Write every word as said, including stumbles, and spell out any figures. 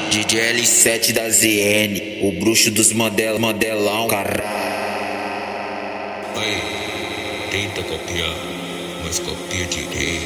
D J L sete da Z N, o bruxo dos model, modelão, caralho. Aí, tenta copiar, mas copia direito.